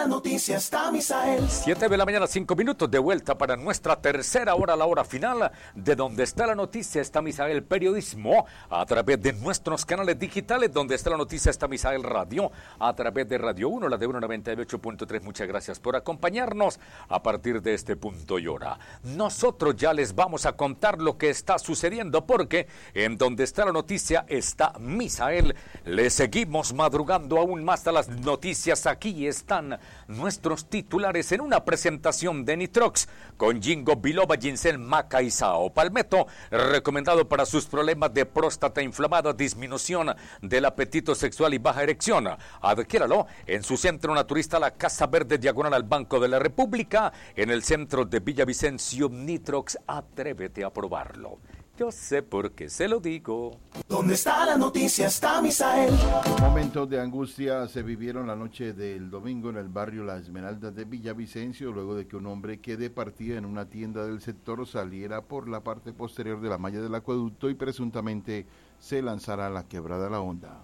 la noticia está Misael. 7 de la mañana, 5 minutos, de vuelta para nuestra tercera hora, la hora final de Donde está la noticia está Misael Periodismo, a través de nuestros canales digitales. Donde está la noticia está Misael Radio, a través de Radio 1, la de 198.3. Muchas gracias por acompañarnos a partir de este punto y hora. Nosotros ya les vamos a contar lo que está sucediendo, porque en Donde está la noticia está Misael. Le seguimos madrugando aún más a las noticias. Aquí están nuestros titulares en una presentación de Nitrox con Ginkgo biloba, ginseng, maca y sao palmetto, recomendado para sus problemas de próstata inflamada, disminución del apetito sexual y baja erección. Adquiéralo en su centro naturista La Casa Verde, diagonal al Banco de la República, en el centro de Villavicencio. Nitrox, atrévete a probarlo. Yo sé por qué se lo digo. ¿Dónde está la noticia está Misael? Momentos de angustia se vivieron la noche del domingo en el barrio La Esmeralda de Villavicencio, luego de que un hombre que de partida en una tienda del sector saliera por la parte posterior de la malla del acueducto y presuntamente se lanzara a la quebrada La Honda.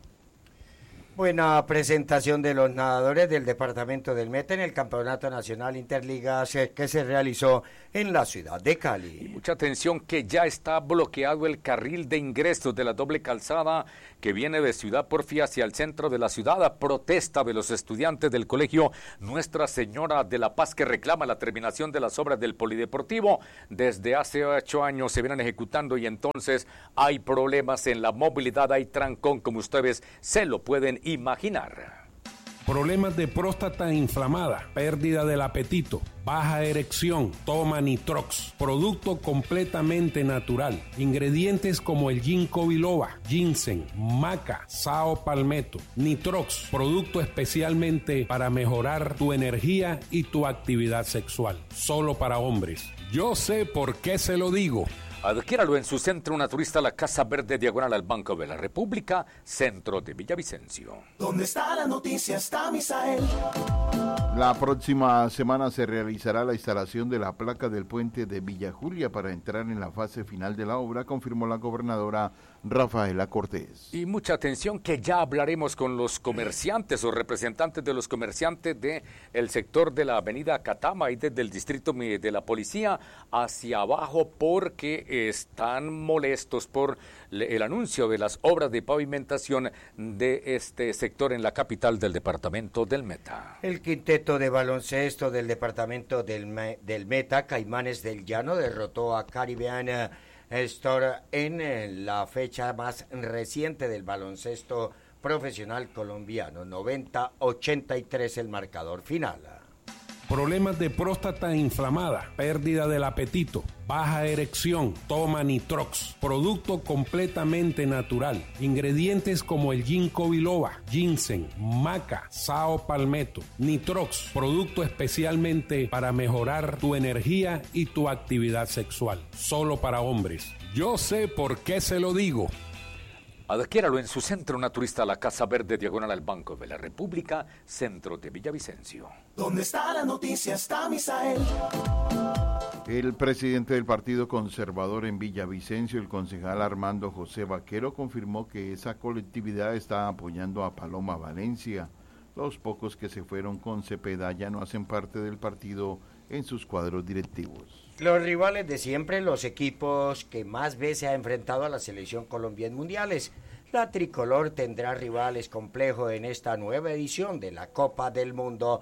Buena presentación de los nadadores del departamento del Meta en el Campeonato Nacional Interligas que se realizó en la ciudad de Cali. Y mucha atención que ya está bloqueado el carril de ingresos de la doble calzada que viene de Ciudad Porfía hacia el centro de la ciudad, a protesta de los estudiantes del colegio Nuestra Señora de la Paz, que reclama la terminación de las obras del polideportivo. Desde hace 8 años se vienen ejecutando y entonces hay problemas en la movilidad, hay trancón, como ustedes se lo pueden imaginar. Problemas de próstata inflamada, pérdida del apetito, baja erección. Toma Nitrox, producto completamente natural. Ingredientes como el Ginkgo biloba, ginseng, maca, sao palmetto. Nitrox, producto especialmente para mejorar tu energía y tu actividad sexual. Solo para hombres. Yo sé por qué se lo digo. Adquiéralo en su centro naturista La Casa Verde, diagonal al Banco de la República, centro de Villavicencio. ¿Dónde está la noticia está Misael? La próxima semana se realizará la instalación de la placa del puente de Villa Julia para entrar en la fase final de la obra, confirmó la gobernadora Rafaela Cortés. Y mucha atención que ya hablaremos con los comerciantes o representantes de los comerciantes del sector de la avenida Catama y desde el distrito de la policía hacia abajo, porque están molestos por el anuncio de las obras de pavimentación de este sector en la capital del departamento del Meta. El quinteto de baloncesto del departamento del Meta, Caimanes del Llano, derrotó a Caribbean Store en la fecha más reciente del baloncesto profesional colombiano, 90-83 el marcador final. Problemas de próstata inflamada, pérdida del apetito, baja erección. Toma Nitrox, producto completamente natural. Ingredientes como el Ginkgo biloba, ginseng, maca, sao palmetto. Nitrox, producto especialmente para mejorar tu energía y tu actividad sexual. Solo para hombres. Yo sé por qué se lo digo. Adquiéralo en su centro naturista La Casa Verde, diagonal al Banco de la República, centro de Villavicencio. ¿Dónde está la noticia está Misael? El presidente del Partido Conservador en Villavicencio, el concejal Armando José Vaquero, confirmó que esa colectividad está apoyando a Paloma Valencia. Los pocos que se fueron con Cepeda ya no hacen parte del partido en sus cuadros directivos. Los rivales de siempre, los equipos que más veces ha enfrentado a la selección Colombia en mundiales. La tricolor tendrá rivales complejos en esta nueva edición de la Copa del Mundo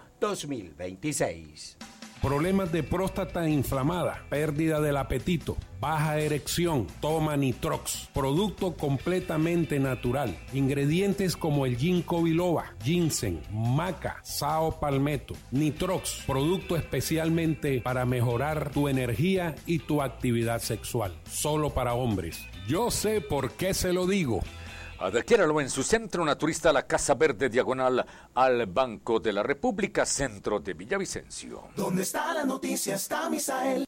2026. Problemas de próstata inflamada, pérdida del apetito, baja erección. Toma Nitrox, producto completamente natural. Ingredientes como el Ginkgo biloba, ginseng, maca, sao palmetto. Nitrox, producto especialmente para mejorar tu energía y tu actividad sexual. Solo para hombres. Yo sé por qué se lo digo. Adquiéralo en su centro naturista La Casa Verde, diagonal al Banco de la República, centro de Villavicencio. ¿Dónde está la noticia está Misael?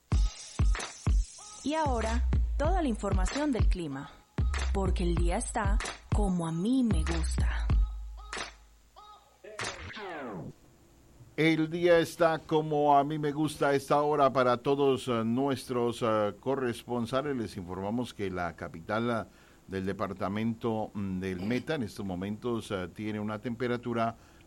Y ahora, toda la información del clima, porque el día está como a mí me gusta. El día está como a mí me gusta a esta hora para todos nuestros corresponsales. Les informamos que la capital del departamento del Meta en estos momentos tiene una temperatura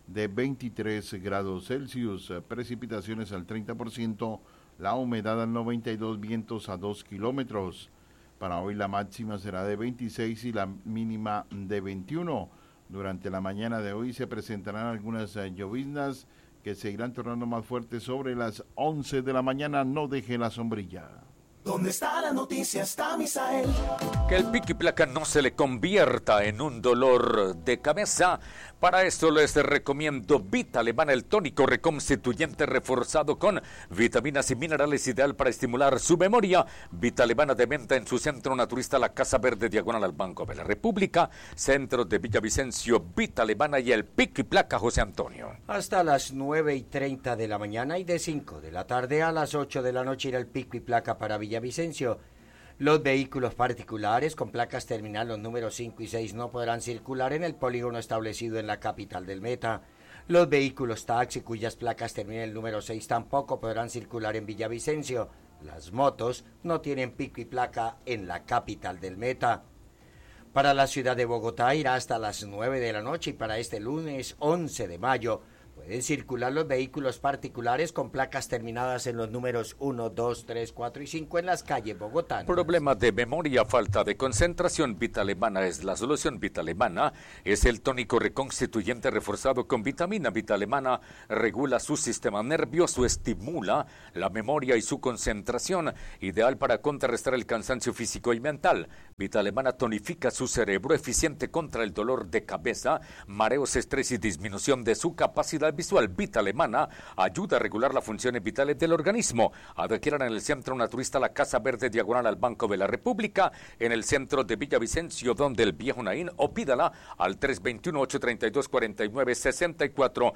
de 23 grados Celsius, precipitaciones al 30%, la humedad al 92%, vientos a 2 kilómetros. Para hoy la máxima será de 26 y la mínima de 21. Durante la mañana de hoy se presentarán algunas lloviznas que se irán tornando más fuertes sobre las 11 de la mañana. No deje la sombrilla. ¿Dónde está la noticia? Está Misael. Que el pico y placa no se le convierta en un dolor de cabeza. Para esto les recomiendo Vita Alemana, el tónico reconstituyente reforzado con vitaminas y minerales, ideal para estimular su memoria. Vita Alemana, de venta en su centro naturista La Casa Verde, diagonal al Banco de la República, centro de Villavicencio. Vita Alemana y el pico y placa José Antonio. Hasta las 9:30 de la mañana y de 5 de la tarde a las 8 de la noche irá el pico y placa para Villavicencio. Los vehículos particulares con placas terminal los números 5 y 6 no podrán circular en el polígono establecido en la capital del Meta. Los vehículos taxi cuyas placas terminen el número 6 tampoco podrán circular en Villavicencio. Las motos no tienen pico y placa en la capital del Meta. Para la ciudad de Bogotá irá hasta las 9 de la noche y para este lunes 11 de mayo pueden circular los vehículos particulares con placas terminadas en los números 1, 2, 3, 4 y 5 en las calles bogotanas. Problemas de memoria, falta de concentración. Vita Alemana es la solución. Vita Alemana es el tónico reconstituyente reforzado con vitamina. Vita Alemana regula su sistema nervioso, estimula la memoria y su concentración, ideal para contrarrestar el cansancio físico y mental. Vita Alemana tonifica su cerebro, eficiente contra el dolor de cabeza, mareos, estrés y disminución de su capacidad visual. Vita Alemana ayuda a regular las funciones vitales del organismo. Adquieran en el Centro Naturista La Casa Verde, diagonal al Banco de la República, en el centro de Villavicencio, donde el viejo Naín, o pídala al 321-832-4964,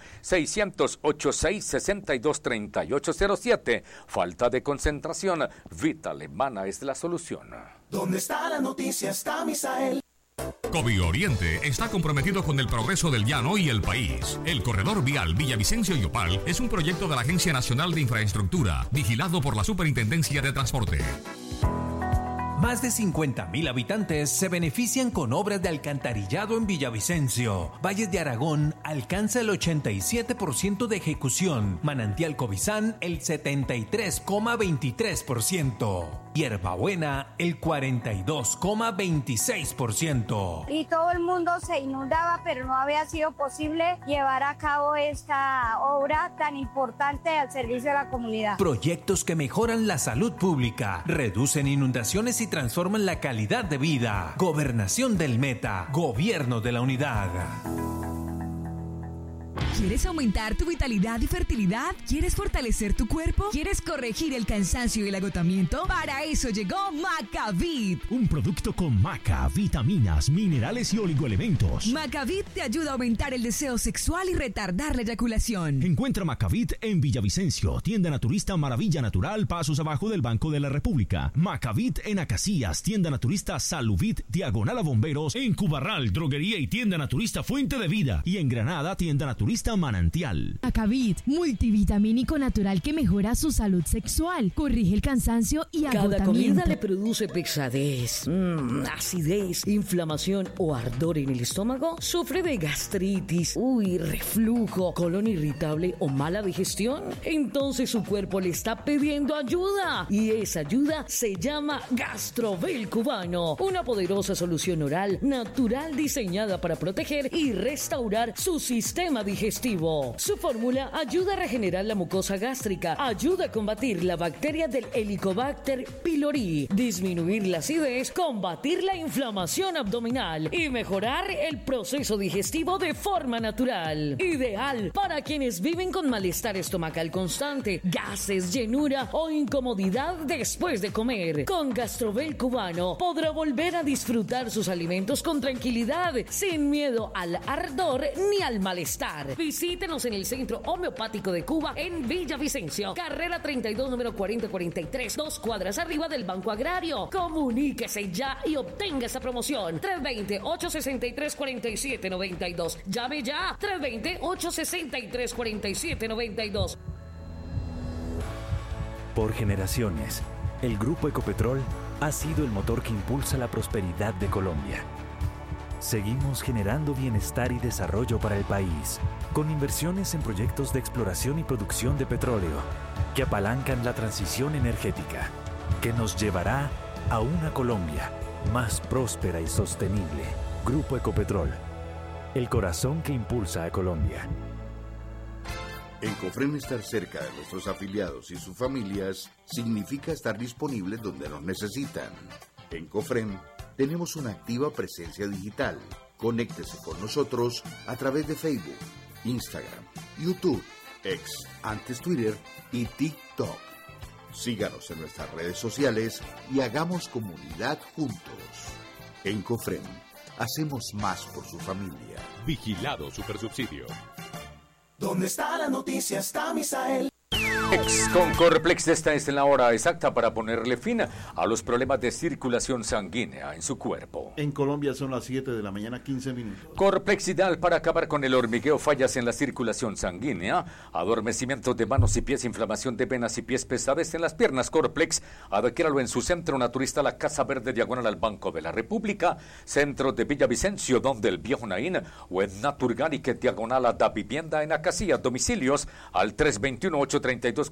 600-86-62-3807. Falta de concentración. Vita Alemana es la solución. ¿Dónde está la noticia? Está Misael. Covi Oriente está comprometido con el progreso del llano y el país. El corredor vial Villavicencio y Opal es un proyecto de la Agencia Nacional de Infraestructura, vigilado por la Superintendencia de Transporte. Más de 50,000 habitantes se benefician con obras de alcantarillado en Villavicencio. Valles de Aragón alcanza el 87% de ejecución. Manantial Cobizán el 73,23%. Hierbabuena el 42,26%. Y todo el mundo se inundaba, pero no había sido posible llevar a cabo esta obra tan importante al servicio de la comunidad. Proyectos que mejoran la salud pública, reducen inundaciones y transforman la calidad de vida. Gobernación del Meta, Gobierno de la Unidad. ¿Quieres aumentar tu vitalidad y fertilidad? ¿Quieres fortalecer tu cuerpo? ¿Quieres corregir el cansancio y el agotamiento? Para eso llegó Macavit, un producto con maca, vitaminas, minerales y oligoelementos. Macavit te ayuda a aumentar el deseo sexual y retardar la eyaculación. Encuentra Macavit en Villavicencio, tienda naturista Maravilla Natural, pasos abajo del Banco de la República. Macavit en Acacias, tienda naturista Saluvit, diagonal a Bomberos. En Cubarral, droguería y tienda naturista Fuente de Vida. Y en Granada, tienda naturista Manantial. Macavit, multivitamínico natural que mejora su salud sexual, corrige el cansancio y agotamiento. Cada comida le produce pesadez, acidez, inflamación o ardor en el estómago. ¿Sufre de gastritis, reflujo, colon irritable o mala digestión? Entonces su cuerpo le está pidiendo ayuda. Y esa ayuda se llama Gastrovel Cubano, una poderosa solución oral natural diseñada para proteger y restaurar su sistema digestivo. Su fórmula ayuda a regenerar la mucosa gástrica, ayuda a combatir la bacteria del Helicobacter pylori, disminuir la acidez, combatir la inflamación abdominal y mejorar el proceso digestivo de forma natural. Ideal para quienes viven con malestar estomacal constante, gases, llenura o incomodidad después de comer. Con Gastrovel Cubano podrá volver a disfrutar sus alimentos con tranquilidad, sin miedo al ardor ni al malestar. Visítenos en el Centro Homeopático de Cuba en Villavicencio, carrera 32, número 4043, 2 cuadras arriba del Banco Agrario. Comuníquese ya y obtenga esa promoción. 320-863-4792. Llame ya. 320-863-4792. Por generaciones, el Grupo Ecopetrol ha sido el motor que impulsa la prosperidad de Colombia. seguimos generando bienestar y desarrollo para el país, con inversiones en proyectos de exploración y producción de petróleo, que apalancan la transición energética, que nos llevará a una Colombia más próspera y sostenible. Grupo Ecopetrol, el corazón que impulsa a Colombia. En Cofrem, estar cerca de nuestros afiliados y sus familias significa estar disponibles donde nos necesitan. En Cofrem tenemos una activa presencia digital. Conéctese con nosotros a través de Facebook, Instagram, YouTube, X, antes Twitter y TikTok. Síganos en nuestras redes sociales y hagamos comunidad juntos. En Cofrem, hacemos más por su familia. Vigilado Supersubsidio. ¿Dónde está la noticia? Está Misael. Con Corplex, esta es la hora exacta para ponerle fin a los problemas de circulación sanguínea en su cuerpo. En Colombia son las 7 de la mañana, 15 minutos. Corplex ideal para acabar con el hormigueo, fallas en la circulación sanguínea, adormecimiento de manos y pies, inflamación de venas y pies, pesadez en las piernas. Corplex, adquiéralo en su centro naturista, la Casa Verde, diagonal al Banco de la República, centro de Villavicencio, donde el Viejo Naín, o en Naturgárique, diagonal a Da Vivienda en Acacía. Domicilios al 321-832-4964,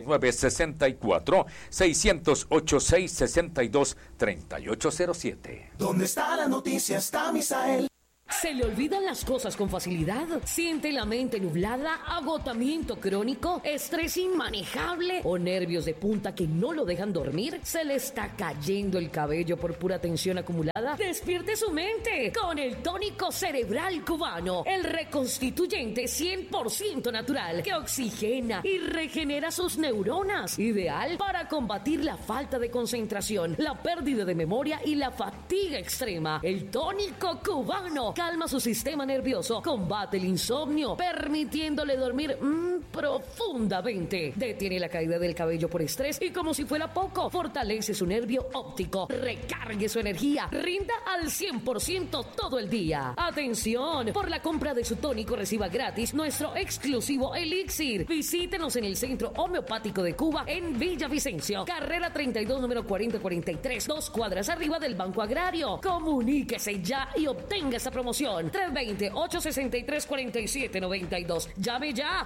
608-662-3807. ¿Dónde está la noticia? Está Misael. ¿Se le olvidan las cosas con facilidad? ¿Siente la mente nublada, agotamiento crónico, estrés inmanejable o nervios de punta que no lo dejan dormir? ¿Se le está cayendo el cabello por pura tensión acumulada? ¡Despierte su mente con el tónico cerebral cubano! El reconstituyente 100% natural que oxigena y regenera sus neuronas. Ideal para combatir la falta de concentración, la pérdida de memoria y la fatiga extrema. El tónico cubano calma su sistema nervioso, combate el insomnio, permitiéndole dormir profundamente. Detiene la caída del cabello por estrés y, como si fuera poco, fortalece su nervio óptico. Recargue su energía, rinda al 100% todo el día. ¡Atención! Por la compra de su tónico reciba gratis nuestro exclusivo elixir. Visítenos en el Centro Homeopático de Cuba en Villavicencio, carrera 32, número 4043, 2 cuadras arriba del Banco Agrario. Comuníquese ya y obtenga esa promoción. 320-863-4792. Llame ya.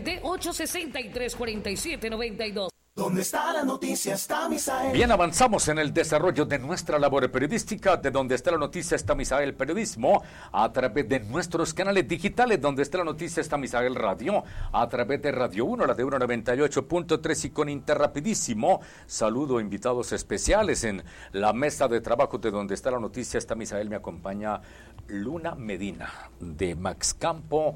320-863-4792. ¿Dónde está la noticia? Está Misael. Bien, avanzamos en el desarrollo de nuestra labor periodística. De Donde está la noticia está Misael Periodismo, a través de nuestros canales digitales. Donde está la noticia está Misael Radio, a través de Radio 1, la de 198.3, y con Interrapidísimo. Saludo invitados especiales en la mesa de trabajo de Donde está la noticia está Misael. Me acompaña Luna Medina, de Max Campo,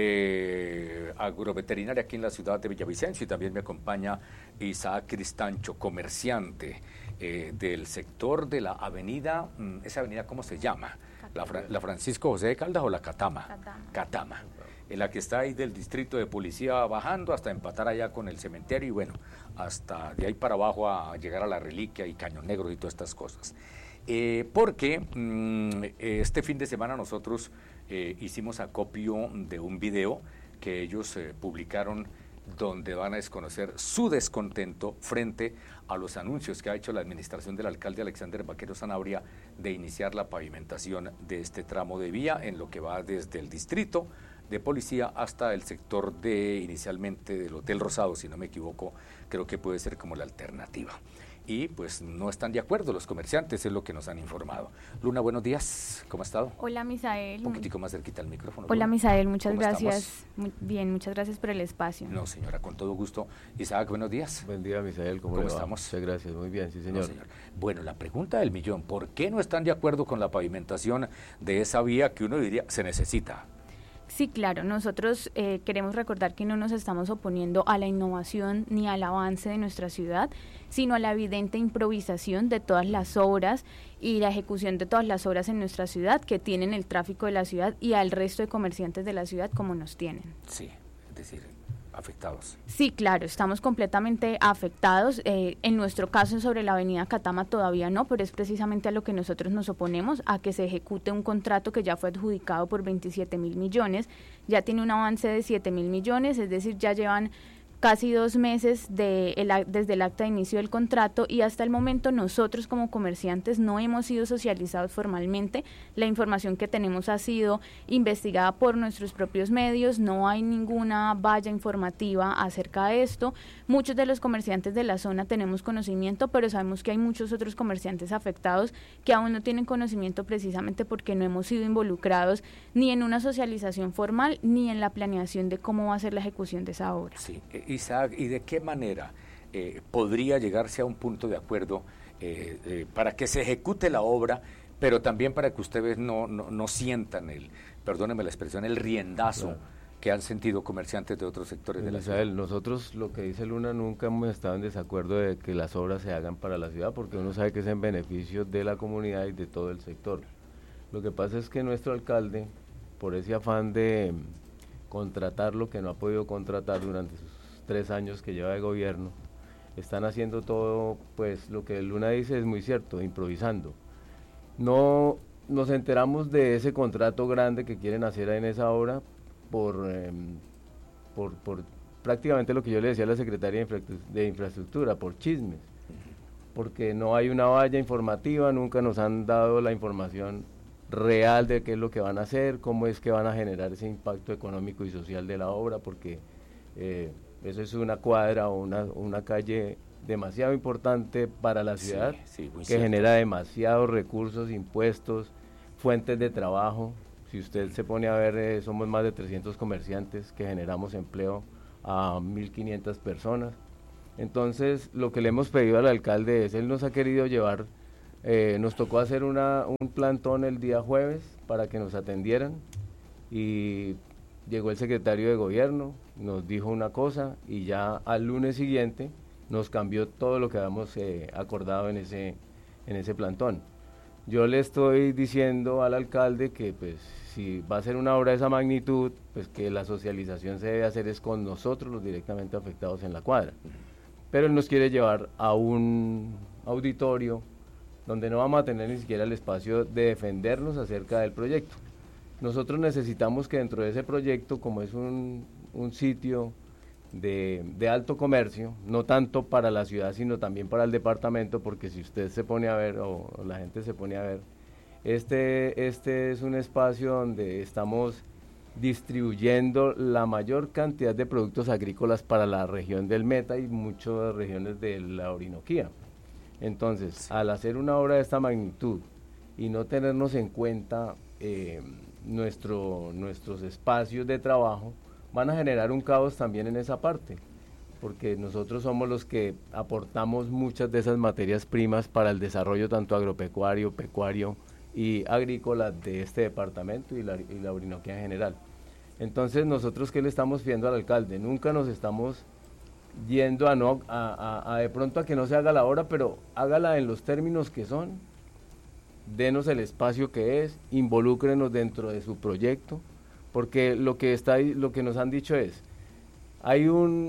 agroveterinaria aquí en la ciudad de Villavicencio, y también me acompaña Isaac Cristancho, comerciante del sector de la avenida, ¿esa avenida cómo se llama? ¿La Francisco José de Caldas o la Catama? Catama, en la que está ahí del distrito de policía bajando hasta empatar allá con el cementerio, y bueno, hasta de ahí para abajo a llegar a la Reliquia y Caño Negro y todas estas cosas. Porque este fin de semana nosotros hicimos acopio de un video que ellos publicaron, donde van a desconocer su descontento frente a los anuncios que ha hecho la administración del alcalde Alexander Vaquero Sanabria de iniciar la pavimentación de este tramo de vía en lo que va desde el distrito de policía hasta el sector inicialmente del Hotel Rosado, si no me equivoco, creo que puede ser como la alternativa. Y pues no están de acuerdo los comerciantes, es lo que nos han informado. Luna, buenos días, ¿cómo ha estado? Hola, Misael. Un poquitico más cerquita al micrófono. Hola, Luna. Misael, muchas gracias. Estamos? Bien, muchas gracias por el espacio. No, señora, con todo gusto. Isaac, buenos días. Buen día, Misael, ¿cómo estamos? Muchas gracias, muy bien, sí, señor. No, señor. Bueno, la pregunta del millón, ¿por qué no están de acuerdo con la pavimentación de esa vía que uno diría se necesita? Sí, claro, nosotros queremos recordar que no nos estamos oponiendo a la innovación ni al avance de nuestra ciudad, sino a la evidente improvisación de todas las obras y la ejecución de todas las obras en nuestra ciudad que tienen el tráfico de la ciudad y al resto de comerciantes de la ciudad como nos tienen. Sí, es decir, afectados. Sí, claro, estamos completamente afectados. En nuestro caso sobre la avenida Catama todavía no, pero es precisamente a lo que nosotros nos oponemos, a que se ejecute un contrato que ya fue adjudicado por 27.000 millones, ya tiene un avance de 7.000 millones, es decir, ya llevan casi 2 meses desde el acta de inicio del contrato, y hasta el momento nosotros como comerciantes no hemos sido socializados formalmente. La información que tenemos ha sido investigada por nuestros propios medios, no hay ninguna valla informativa acerca de esto. Muchos de los comerciantes de la zona tenemos conocimiento, pero sabemos que hay muchos otros comerciantes afectados que aún no tienen conocimiento, precisamente porque no hemos sido involucrados ni en una socialización formal ni en la planeación de cómo va a ser la ejecución de esa obra. Sí. Isaac, ¿y de qué manera podría llegarse a un punto de acuerdo para que se ejecute la obra, pero también para que ustedes no sientan perdónenme la expresión, el riendazo que han sentido comerciantes de otros sectores de la ciudad? Nosotros, lo que dice Luna, nunca hemos estado en desacuerdo de que las obras se hagan para la ciudad, porque uno sabe que es en beneficio de la comunidad y de todo el sector. Lo que pasa es que nuestro alcalde, por ese afán de contratar lo que no ha podido contratar durante sus 3 años que lleva de gobierno, están haciendo todo, pues lo que Luna dice es muy cierto, improvisando. No nos enteramos de ese contrato grande que quieren hacer en esa obra por prácticamente lo que yo le decía a la secretaria de infraestructura, por chismes, porque no hay una valla informativa, nunca nos han dado la información real de qué es lo que van a hacer, cómo es que van a generar ese impacto económico y social de la obra, porque eso es una cuadra o una calle demasiado importante para la ciudad, que genera demasiados recursos, impuestos, fuentes de trabajo. Si usted se pone a ver, somos más de 300 comerciantes que generamos empleo a 1.500 personas. Entonces, lo que le hemos pedido al alcalde es, él nos ha querido llevar, nos tocó hacer un plantón el día jueves para que nos atendieran, y llegó el secretario de gobierno, nos dijo una cosa, y ya al lunes siguiente nos cambió todo lo que habíamos acordado en ese plantón. Yo le estoy diciendo al alcalde que pues si va a ser una obra de esa magnitud, pues que la socialización se debe hacer es con nosotros, los directamente afectados en la cuadra. Pero él nos quiere llevar a un auditorio donde no vamos a tener ni siquiera el espacio de defendernos acerca del proyecto. Nosotros necesitamos que dentro de ese proyecto, como es un sitio de alto comercio, no tanto para la ciudad, sino también para el departamento, porque si usted se pone a ver, o la gente se pone a ver, este es un espacio donde estamos distribuyendo la mayor cantidad de productos agrícolas para la región del Meta y muchas regiones de la Orinoquía. Entonces, al hacer una obra de esta magnitud y no tenernos en cuenta nuestros espacios de trabajo, van a generar un caos también en esa parte, porque nosotros somos los que aportamos muchas de esas materias primas para el desarrollo tanto agropecuario, pecuario y agrícola de este departamento y la Orinoquía en general. Entonces, nosotros, ¿qué le estamos pidiendo al alcalde? Nunca nos estamos yendo a de pronto a que no se haga la obra, pero hágala en los términos que son, denos el espacio que es, involúcrenos dentro de su proyecto, porque lo que nos han dicho es, hay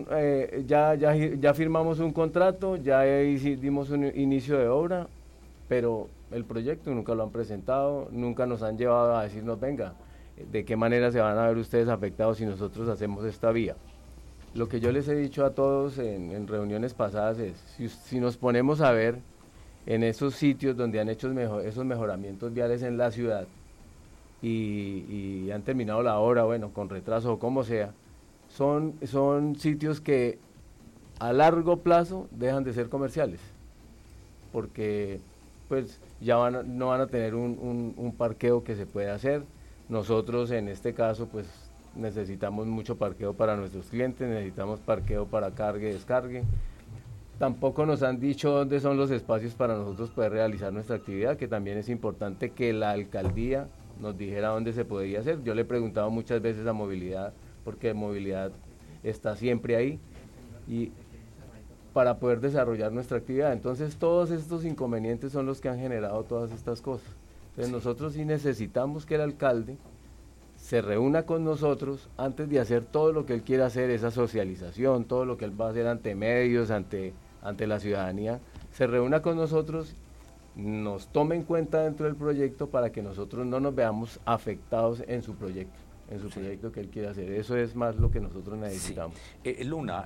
ya firmamos un contrato, ya dimos un inicio de obra, pero el proyecto nunca lo han presentado, nunca nos han llevado a decirnos, venga, ¿de qué manera se van a ver ustedes afectados si nosotros hacemos esta vía? Lo que yo les he dicho a todos en reuniones pasadas es, si nos ponemos a ver en esos sitios donde han hecho esos mejoramientos viales en la ciudad, y han terminado la obra, bueno, con retraso o como sea, son sitios que a largo plazo dejan de ser comerciales, porque pues ya no van a tener un parqueo que se pueda hacer. Nosotros en este caso pues necesitamos mucho parqueo para nuestros clientes, necesitamos parqueo para cargue y descargue. Tampoco nos han dicho dónde son los espacios para nosotros poder realizar nuestra actividad, que también es importante que la alcaldía nos dijera dónde se podría hacer. Yo le he preguntado muchas veces a movilidad, porque movilidad está siempre ahí, y para poder desarrollar nuestra actividad. Entonces todos estos inconvenientes son los que han generado todas estas cosas. Entonces nosotros sí necesitamos que el alcalde se reúna con nosotros antes de hacer todo lo que él quiera hacer, esa socialización, todo lo que él va a hacer ante medios, ante la ciudadanía, se reúna con nosotros, nos tome en cuenta dentro del proyecto para que nosotros no nos veamos afectados en su proyecto. en su proyecto que él quiere hacer. Eso es más lo que nosotros necesitamos. Sí. Luna,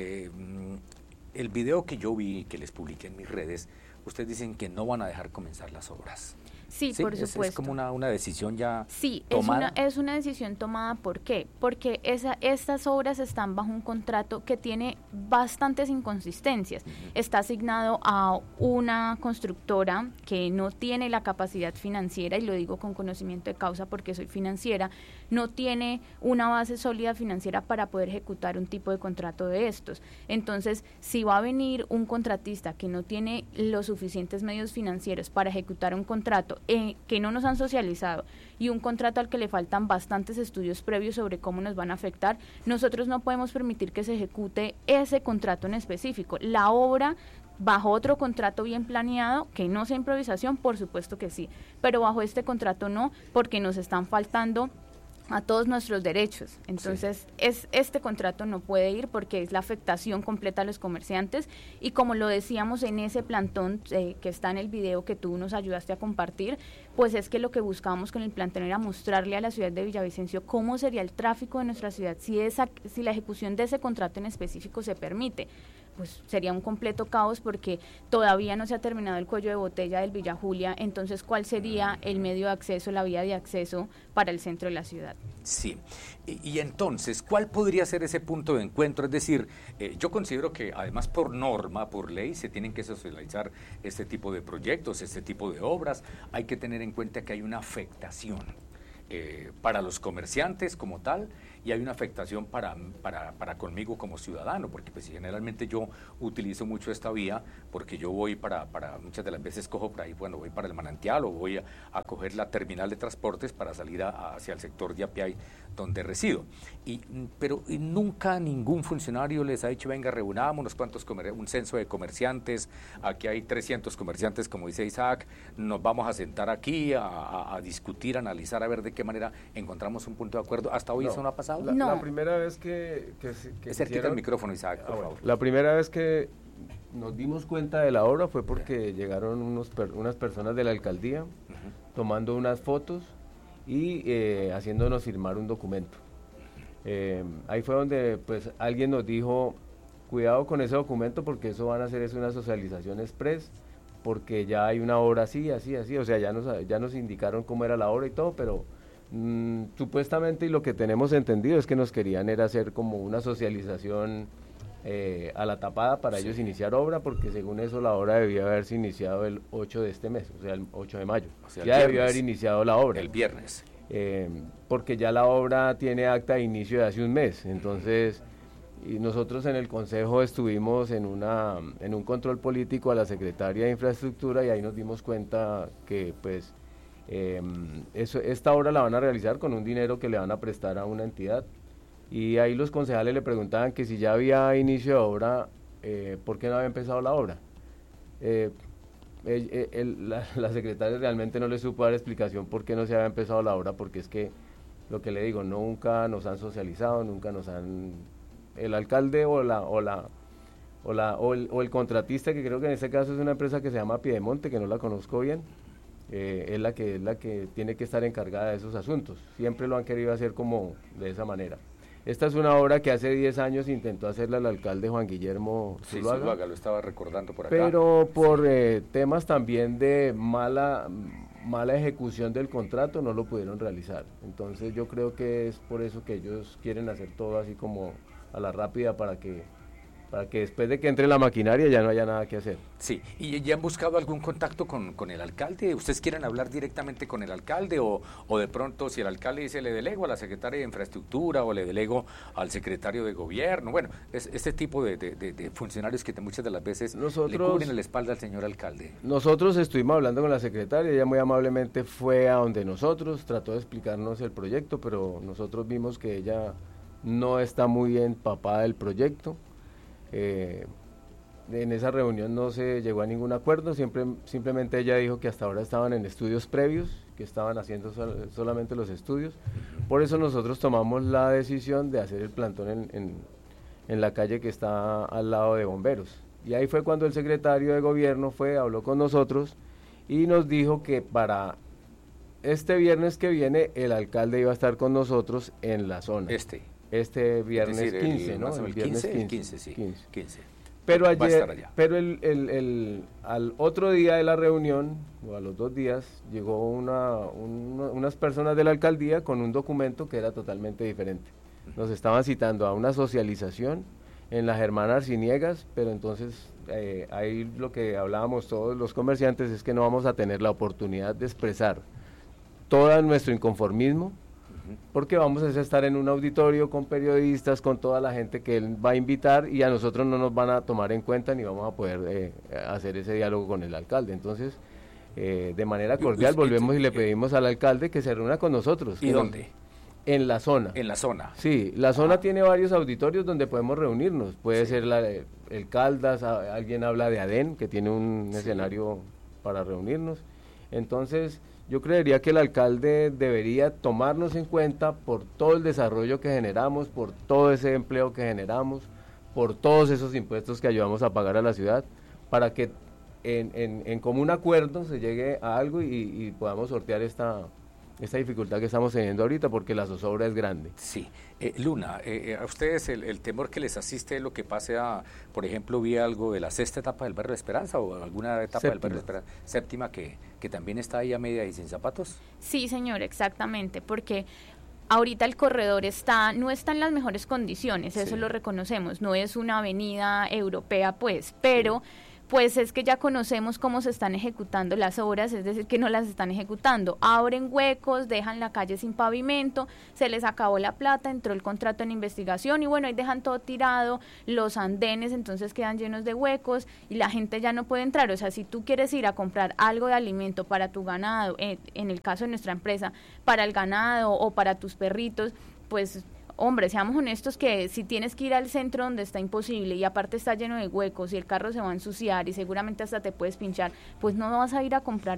el video que yo vi, que les publiqué en mis redes, ustedes dicen que no van a dejar comenzar las obras. Sí, por supuesto. Es como una decisión ya sí, tomada. Es una decisión tomada. ¿Por qué? Porque estas obras están bajo un contrato que tiene bastantes inconsistencias. Está asignado a una constructora que no tiene la capacidad financiera, y lo digo con conocimiento de causa porque soy financiera, no tiene una base sólida financiera para poder ejecutar un tipo de contrato de estos. Entonces, si va a venir un contratista que no tiene los suficientes medios financieros para ejecutar un contrato que no nos han socializado, y un contrato al que le faltan bastantes estudios previos sobre cómo nos van a afectar, nosotros no podemos permitir que se ejecute ese contrato en específico. La obra bajo otro contrato bien planeado, que no sea improvisación, por supuesto que sí, pero bajo este contrato no, porque nos están faltando a todos nuestros derechos. Entonces, este contrato no puede ir porque es la afectación completa a los comerciantes, y como lo decíamos en ese plantón que está en el video que tú nos ayudaste a compartir, pues es que lo que buscábamos con el plantón era mostrarle a la ciudad de Villavicencio cómo sería el tráfico de nuestra ciudad si la ejecución de ese contrato en específico se permite. Pues sería un completo caos porque todavía no se ha terminado el cuello de botella del Villa Julia. Entonces, ¿cuál sería el medio de acceso, la vía de acceso para el centro de la ciudad? Sí, y entonces, ¿cuál podría ser ese punto de encuentro? Es decir, yo considero que además por norma, por ley, se tienen que socializar este tipo de proyectos, este tipo de obras. Hay que tener en cuenta que hay una afectación para los comerciantes como tal, y hay una afectación para conmigo como ciudadano, porque pues generalmente yo utilizo mucho esta vía, porque yo voy para muchas de las veces cojo por ahí, bueno, voy para el Manantial o voy a coger la terminal de transportes para salir hacia el sector de Apiay, donde resido. Pero nunca ningún funcionario les ha dicho, venga, reunámonos, un censo de comerciantes, aquí hay 300 comerciantes, como dice Isaac, nos vamos a sentar aquí a discutir, a analizar, a ver de qué manera encontramos un punto de acuerdo. Hasta hoy eso no ha pasado. La primera vez que cerquita el micrófono, Isaac, por favor. La primera vez que nos dimos cuenta de la obra fue porque llegaron unas personas de la alcaldía tomando unas fotos y haciéndonos firmar un documento. Ahí fue donde pues alguien nos dijo, cuidado con ese documento porque eso van a hacer es una socialización express, porque ya hay una obra así, o sea, ya nos indicaron cómo era la obra y todo, pero supuestamente, y lo que tenemos entendido es que nos querían era hacer como una socialización a la tapada para ellos iniciar obra, porque según eso la obra debía haberse iniciado el 8 de este mes, o sea, el 8 de mayo. O sea, ya debió haber iniciado la obra. El viernes. Porque ya la obra tiene acta de inicio de hace un mes, entonces, y nosotros en el Consejo estuvimos en un control político a la Secretaría de Infraestructura, y ahí nos dimos cuenta que pues esta obra la van a realizar con un dinero que le van a prestar a una entidad, y ahí los concejales le preguntaban que si ya había inicio de obra, ¿por qué no había empezado la obra? La secretaria realmente no le supo dar explicación por qué no se había empezado la obra, porque es que, lo que le digo, nunca nos han socializado, nunca nos han... El alcalde o el contratista, que creo que en este caso es una empresa que se llama Piedemonte, que no la conozco bien, es la que tiene que estar encargada de esos asuntos. Siempre lo han querido hacer como de esa manera. Esta es una obra que hace 10 años intentó hacerla el alcalde Juan Guillermo Zuluaga. Sí, Zuluaga, lo estaba recordando por acá. Pero por temas también de mala ejecución del contrato no lo pudieron realizar. Entonces yo creo que es por eso que ellos quieren hacer todo así como a la rápida, para que después de que entre la maquinaria ya no haya nada que hacer. Sí, ¿y ya han buscado algún contacto con el alcalde? ¿Ustedes quieren hablar directamente con el alcalde o de pronto si el alcalde dice le delego a la secretaria de Infraestructura o le delego al secretario de Gobierno? Bueno, es este tipo de funcionarios que muchas de las veces le cubren la espalda al señor alcalde. Nosotros estuvimos hablando con la secretaria, ella muy amablemente fue a donde nosotros, trató de explicarnos el proyecto, pero nosotros vimos que ella no está muy empapada del proyecto. En esa reunión no se llegó a ningún acuerdo, simplemente ella dijo que hasta ahora estaban en estudios previos, que estaban haciendo solamente los estudios. Por eso nosotros tomamos la decisión de hacer el plantón en la calle que está al lado de Bomberos. Y ahí fue cuando el secretario de Gobierno habló con nosotros y nos dijo que para este viernes que viene el alcalde iba a estar con nosotros en la zona. Este viernes, es decir, 15, ¿no? El viernes 15, sí. 15. Pero ayer, pero al otro día de la reunión, o a los 2 días, llegó unas personas de la alcaldía con un documento que era totalmente diferente. Nos estaban citando a una socialización en la Germán Arciniegas, pero entonces ahí lo que hablábamos todos los comerciantes es que no vamos a tener la oportunidad de expresar todo nuestro inconformismo, porque vamos a estar en un auditorio con periodistas, con toda la gente que él va a invitar, y a nosotros no nos van a tomar en cuenta ni vamos a poder hacer ese diálogo con el alcalde. Entonces, de manera cordial volvemos y le pedimos al alcalde que se reúna con nosotros. ¿Y dónde? En la zona. En la zona. Sí, la zona tiene varios auditorios donde podemos reunirnos. Puede ser el Caldas, alguien habla de Adén, que tiene un escenario para reunirnos. Entonces, yo creería que el alcalde debería tomarnos en cuenta por todo el desarrollo que generamos, por todo ese empleo que generamos, por todos esos impuestos que ayudamos a pagar a la ciudad, para que en común acuerdo se llegue a algo y podamos sortear esta dificultad que estamos teniendo ahorita, porque la zozobra es grande. Sí. Luna, a ustedes el temor que les asiste es lo que pase por ejemplo, vi algo de la 6ª etapa del Barrio de Esperanza, o alguna etapa del Barrio de Esperanza, 7ª, que también está ahí a media y sin zapatos. Sí, señor, exactamente, porque ahorita el corredor no está en las mejores condiciones, eso lo reconocemos, no es una avenida europea, pues, pero... pues es que ya conocemos cómo se están ejecutando las obras, es decir, que no las están ejecutando, abren huecos, dejan la calle sin pavimento, se les acabó la plata, entró el contrato en investigación y bueno, ahí dejan todo tirado, los andenes entonces quedan llenos de huecos y la gente ya no puede entrar. O sea, si tú quieres ir a comprar algo de alimento para tu ganado, en el caso de nuestra empresa, para el ganado o para tus perritos, pues... hombre, seamos honestos que si tienes que ir al centro donde está imposible y aparte está lleno de huecos y el carro se va a ensuciar y seguramente hasta te puedes pinchar, pues no vas a ir a comprar